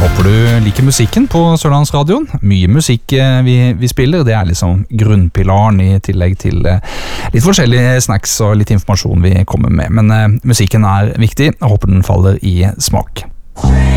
Håper du liker musikken på Sørlandsradioen. Mye musikk vi spiller, det liksom grunnpilaren I tillegg til litt forskjellige snacks og litt informasjon vi kommer med. Men musikken viktig, jeg håper den faller I smak.